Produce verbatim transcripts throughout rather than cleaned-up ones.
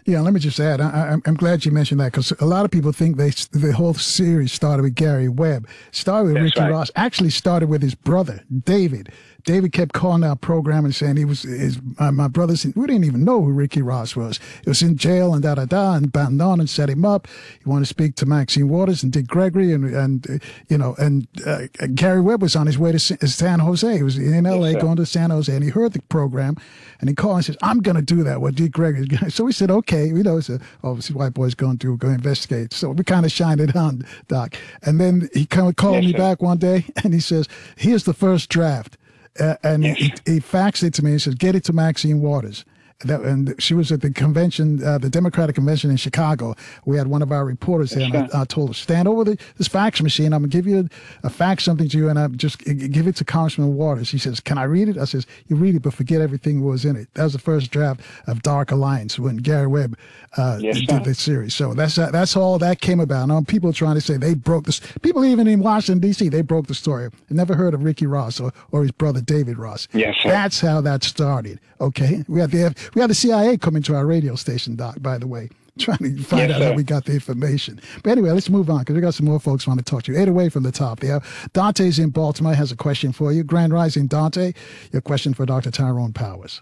Yeah, let me just add, I, I'm glad you mentioned that because a lot of people think they the whole series started with Gary Webb. Started with That's Ricky right. Ross. Actually started with his brother, David. David kept calling our program and saying he was his uh, my brother's. We didn't even know who Ricky Ross was. He was in jail and da da da, and bound on and set him up. He wanted to speak to Maxine Waters and Dick Gregory and and uh, you know and uh, Gary Webb was on his way to San Jose. He was in L A Yes, going to San Jose, and he heard the program, and he called and says, "I'm going to do that with Dick Gregory." So we said, "Okay." You know, so obviously white boys going to go investigate. So we kind of shined it on, Doc. And then he kind of called Yes, me sir. back one day, and he says, "Here's the first draft." Uh, and Yes. he, he faxed it to me and says, "Get it to Maxine Waters." That, and she was at the convention, uh, the Democratic convention in Chicago. We had one of our reporters there, and I, I told her, "Stand over the, this fax machine. I'm going to give you a, a fax something to you, and I just give it to Congressman Waters." He says, "Can I read it?" I says, "You read it, but forget everything was in it." That was the first draft of Dark Alliance when Gary Webb uh, Yes, did sir. the series. So that's that's all that came about. Now, people trying to say they broke this. People even in Washington, D C, they broke the story. I never heard of Ricky Ross or, or his brother David Ross. Yes, sir. That's how that started. Okay, we had the we had the C I A coming to our radio station, Doc, by the way, trying to find Yes, out how sir. we got the information. But anyway, let's move on because we got some more folks want to talk to you. Eight away from the top there. Dante's in Baltimore, has a question for you. Grand Rising, Dante, your question for Doctor Tyrone Powers.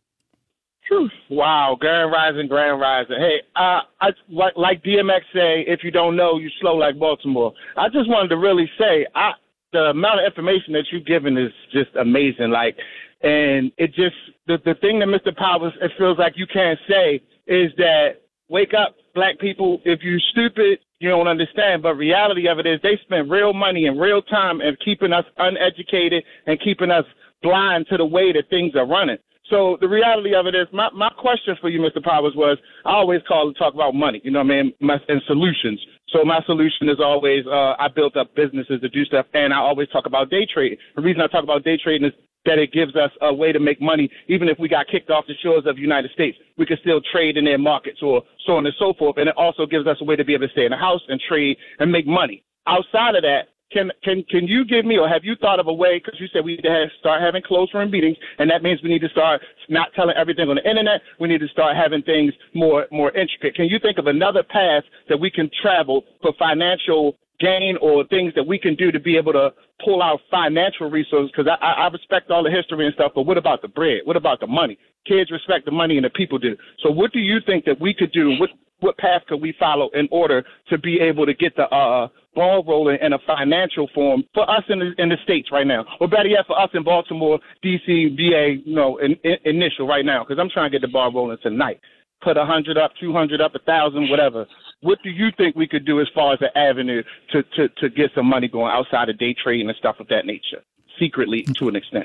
Whew. Wow, Grand Rising, Grand Rising. Hey, uh, I, like, like D M X say, if you don't know, you slow like Baltimore. I just wanted to really say, I, the amount of information that you've given is just amazing. Like, and it just, the, the thing that Mister Powers, it feels like you can't say is that, wake up, black people, if you're stupid, you don't understand. But reality of it is they spend real money and real time in keeping us uneducated and keeping us blind to the way that things are running. So the reality of it is, my, my question for you, Mister Powers, was I always call to talk about money, you know what I mean, my, and solutions. So my solution is always uh, I built up businesses to do stuff, and I always talk about day trading. The reason I talk about day trading is that it gives us a way to make money. Even if we got kicked off the shores of the United States, we can still trade in their markets or so on and so forth. And it also gives us a way to be able to stay in the house and trade and make money. Outside of that, Can can can you give me, or have you thought of a way, because you said we need to have, start having closed room meetings, and that means we need to start not telling everything on the internet. We need to start having things more more intricate. Can you think of another path that we can travel for financial gain, or things that we can do to be able to pull out financial resources? Because I, I respect all the history and stuff, but what about the bread? What about the money? Kids respect the money and the people do. So what do you think that we could do? What what path could we follow in order to be able to get the uh, ball rolling in a financial form for us in the, in the States right now? Or better yet, for us in Baltimore, D C, V A, you know, in, in, initial right now, because I'm trying to get the ball rolling tonight. Put a hundred up, two hundred up, a thousand, whatever. What do you think we could do as far as an avenue to, to, to get some money going outside of day trading and stuff of that nature, secretly to an extent?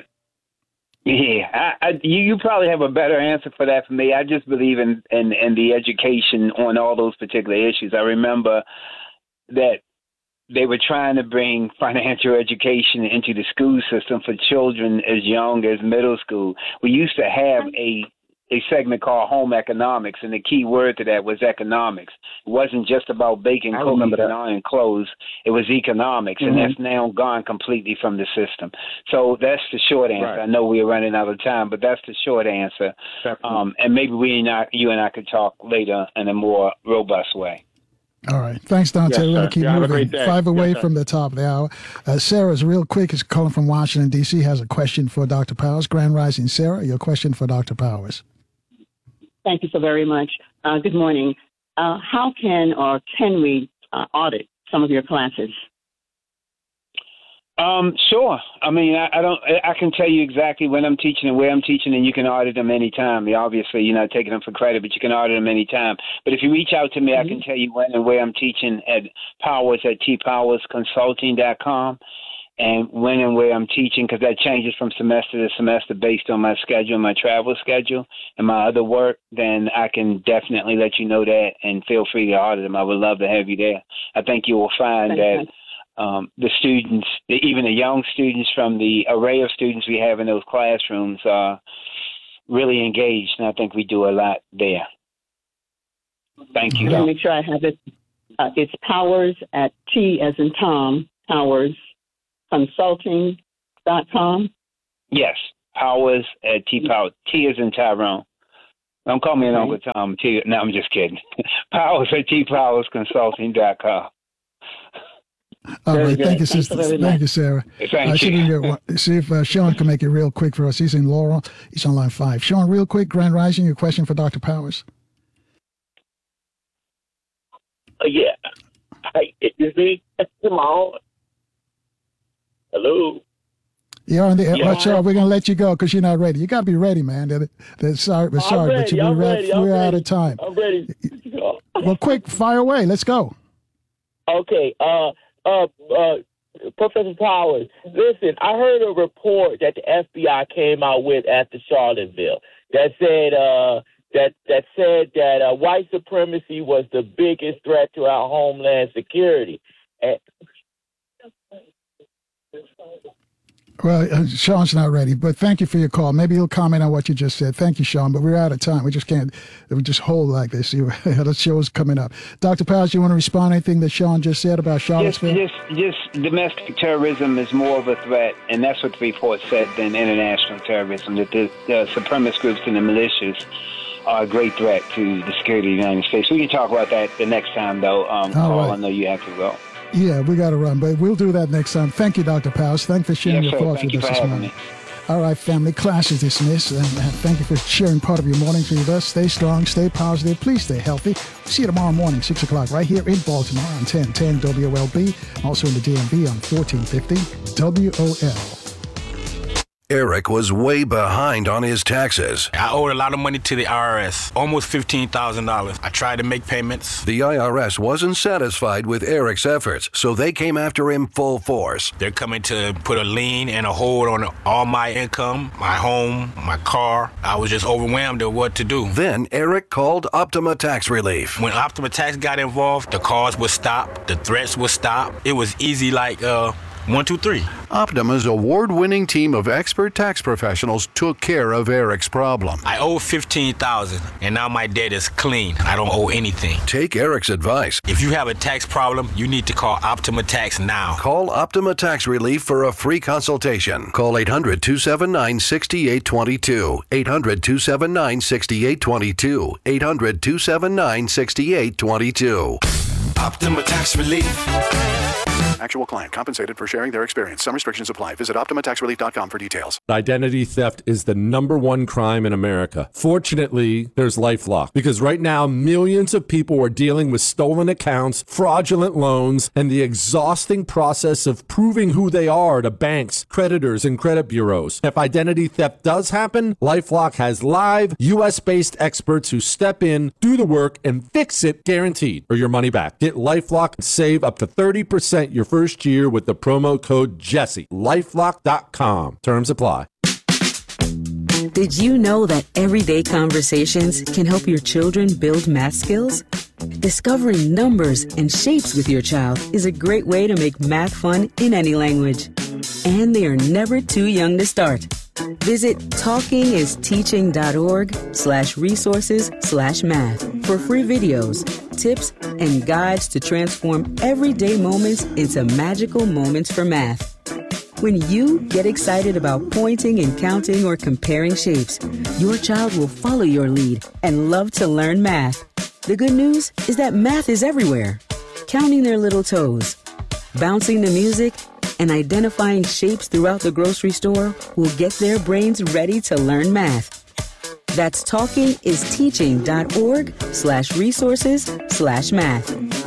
Yeah, I, I, you, you probably have a better answer for that for me. I just believe in, in, in the education on all those particular issues. I remember that they were trying to bring financial education into the school system for children as young as middle school. We used to have a a segment called Home Economics, and the key word to that was economics. It wasn't just about baking cookies and ironing clothes. It was economics, mm-hmm. and that's now gone completely from the system. So that's the short answer. Right. I know we're running out of time, but that's the short answer. Um, and maybe we and I, you and I could talk later in a more robust way. All right. Thanks, Dante. Yes, We're going to keep yeah, moving. Five away yes, from the top of the hour. Uh, Sarah's real quick is calling from Washington, D C, has a question for Doctor Powers. Grand Rising, Sarah, your question for Doctor Powers. Thank you so very much. Uh, good morning. Uh, how can or can we uh, audit some of your classes? Um, sure. I mean, I, I don't. I can tell you exactly when I'm teaching and where I'm teaching, and you can audit them anytime. Obviously, you're not taking them for credit, but you can audit them anytime. But if you reach out to me, mm-hmm. I can tell you when and where I'm teaching at Powers at t powers consulting dot com. And when and where I'm teaching, because that changes from semester to semester based on my schedule, my travel schedule, and my other work, then I can definitely let you know that, and feel free to audit them. I would love to have you there. I think you will find that um, the students, even the young students from the array of students we have in those classrooms, are really engaged, and I think we do a lot there. Thank you. Let me make sure I have it. Uh, it's Powers at T as in Tom, Powers. Consulting dot com? Yes, Powers at T Power. T is in Tyrone. Don't call me an Uncle Tom. T- no, I'm just kidding. Powers at T Powers Consulting dot com. All Very right. good. Thank you, Thanks sister. very Thank much. you, Sarah. Thank uh, see if, you. we can get, see if uh, Sean can make it real quick for us. He's in Laurel. He's on line five. Sean, real quick, Grand Rising, your question for Doctor Powers. Uh, yeah. Hi, is me? Come on. Hello. You're on the air. Yeah. Oh, sure, we're going to let you go because you're not ready. You got to be ready, man. They're, they're sorry, we're sorry, I'm but you, ready. I'm we're, ready. I'm we're out ready. of time. I'm ready. Well, quick, fire away. Let's go. Okay. Uh, uh, uh, Professor Powers, listen, I heard a report that the F B I came out with after Charlottesville that said uh, that that said that uh, white supremacy was the biggest threat to our homeland security. And Well, uh, Sean's not ready, but thank you for your call. Maybe he'll comment on what you just said. Thank you, Sean, but we're out of time. We just can't we just hold like this. The show's coming up. Doctor Powers, you want to respond to anything that Sean just said about Just, Charlottesville? just, just domestic terrorism is more of a threat, and that's what the report said, than international terrorism, that the, the supremacist groups and the militias are a great threat to the security of the United States. We can talk about that the next time, though. Um, Paul, right. I know you have to go. Yeah, we got to run, but we'll do that next time. Thank you, Doctor Powers. Thank you for sharing Yes, your sir. thoughts Thank with you us for this having morning. me. All right, family, class is dismissed, and uh, thank you for sharing part of your mornings with us. Stay strong, stay positive, please stay healthy. See you tomorrow morning, six o'clock, right here in Baltimore on ten ten W O L B, also in the D M V on fourteen fifty W O L. Eric was way behind on his taxes. I owed a lot of money to the I R S, almost fifteen thousand dollars. I tried to make payments. The I R S wasn't satisfied with Eric's efforts, so they came after him full force. They're coming to put a lien and a hold on all my income, my home, my car. I was just overwhelmed at what to do. Then Eric called Optima Tax Relief. When Optima Tax got involved, the calls would stop, the threats would stop. It was easy like, uh, one, two, three. Optima's award-winning team of expert tax professionals took care of Eric's problem. I owed fifteen thousand dollars, and now my debt is clean. I don't owe anything. Take Eric's advice. If you have a tax problem, you need to call Optima Tax now. Call Optima Tax Relief for a free consultation. Call eight hundred, two seven nine, six eight two two. eight hundred, two seven nine, six eight two two. eight hundred, two seven nine, six eight two two. Optima Tax Relief. Actual client compensated for sharing their experience. Some restrictions apply. Visit Optima Tax Relief dot com for details. Identity theft is the number one crime in America. Fortunately, there's LifeLock, because right now millions of people are dealing with stolen accounts, fraudulent loans, and the exhausting process of proving who they are to banks, creditors, and credit bureaus. If identity theft does happen, LifeLock has live U S-based experts who step in, do the work, and fix it guaranteed, or your money back. Get LifeLock and save up to thirty percent your first year with the promo code Jesse. LifeLock dot com. Terms apply. Did you know that everyday conversations can help your children build math skills? Discovering numbers and shapes with your child is a great way to make math fun in any language. And they are never too young to start. Visit talkingisteaching.org slash resources slash math for free videos, tips, and guides to transform everyday moments into magical moments for math. When you get excited about pointing and counting or comparing shapes, your child will follow your lead and love to learn math. The good news is that math is everywhere. Counting their little toes, bouncing the music, and identifying shapes throughout the grocery store will get their brains ready to learn math. That's talkingisteaching.org slash resources slash math.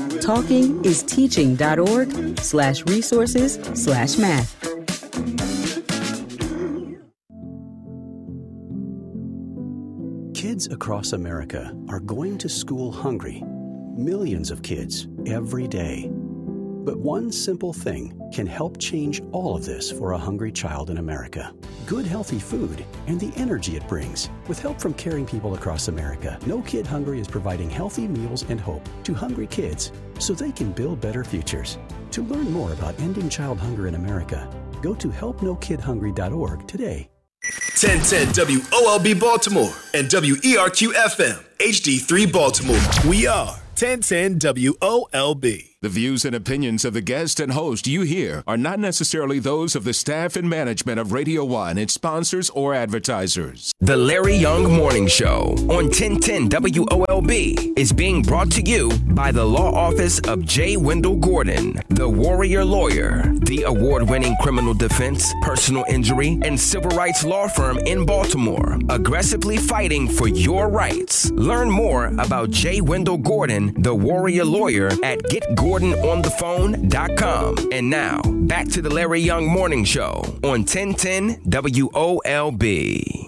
talkingisteaching.org slash resources slash math. Kids across America are going to school hungry. Millions of kids every day. But one simple thing can help change all of this for a hungry child in America. Good, healthy food and the energy it brings. With help from caring people across America, No Kid Hungry is providing healthy meals and hope to hungry kids so they can build better futures. To learn more about ending child hunger in America, go to help no kid hungry dot org today. ten ten W O L B Baltimore and W E R Q F M H D three Baltimore. We are ten ten W O L B. The views and opinions of the guest and host you hear are not necessarily those of the staff and management of Radio One, its sponsors, or advertisers. The Larry Young Morning Show on ten ten W O L B is being brought to you by the law office of J. Wendell Gordon, the Warrior Lawyer, the award-winning criminal defense, personal injury, and civil rights law firm in Baltimore, aggressively fighting for your rights. Learn more about J. Wendell Gordon, the Warrior Lawyer, at get gordon on the phone dot com. And now, back to the Larry Young Morning Show on ten ten W O L B.